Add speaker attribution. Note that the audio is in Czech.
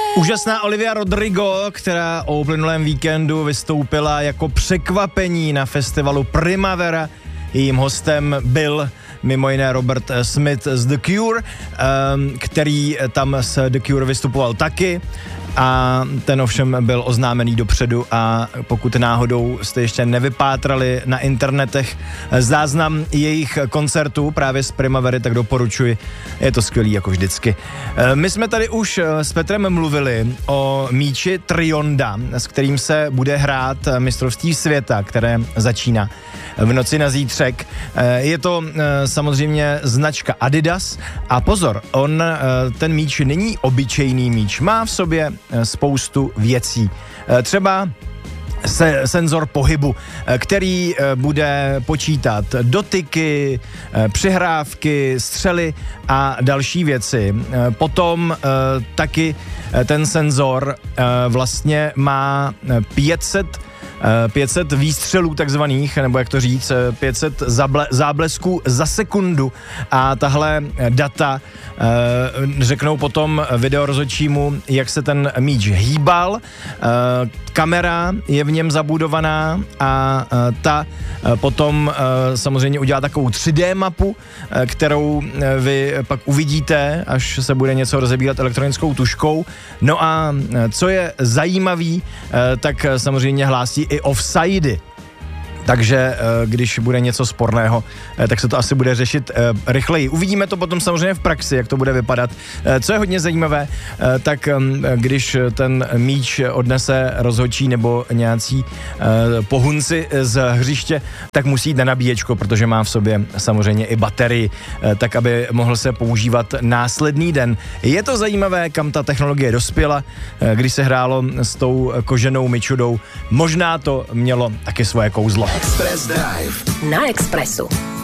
Speaker 1: Úžasná Olivia Rodrigo, která o uplynulém víkendu vystoupila jako překvapení na festivalu Primavera. Jejím hostem byl mimo jiné Robert Smith z The Cure, který tam s The Cure vystupoval taky. A ten ovšem byl oznámený dopředu a pokud náhodou jste ještě nevypátrali na internetech záznam jejich koncertů právě z Primavery, tak doporučuji, je to skvělý jako vždycky. My jsme tady už s Petrem mluvili o míči Trionda, s kterým se bude hrát mistrovství světa, které začíná v noci na zítřek. Je to samozřejmě značka Adidas a pozor, ten míč není obyčejný míč, má v sobě spoustu věcí. Třeba senzor pohybu, který bude počítat dotyky, přihrávky, střely a další věci. Potom taky ten senzor vlastně má 500 výstřelů takzvaných, nebo jak to říct, 500 záblesků za sekundu a tahle data řeknou potom videorozhodčímu, jak se ten míč hýbal. Kamera je v něm zabudovaná a ta potom samozřejmě udělá takovou 3D mapu, kterou vy pak uvidíte, až se bude něco rozebírat elektronickou tužkou. No a co je zajímavý, tak samozřejmě hlásí i offsidy. Takže když bude něco sporného, tak se to asi bude řešit rychleji. Uvidíme to potom samozřejmě v praxi, jak to bude vypadat. Co je hodně zajímavé, tak když ten míč odnese rozhodčí nebo nějací pohunci z hřiště, tak musí jít na nabíječko, protože má v sobě samozřejmě i baterii, tak aby mohl se používat následný den. Je to zajímavé, kam ta technologie dospěla, když se hrálo s tou koženou myčudou. Možná to mělo taky svoje kouzlo.
Speaker 2: Express Drive na Expressu.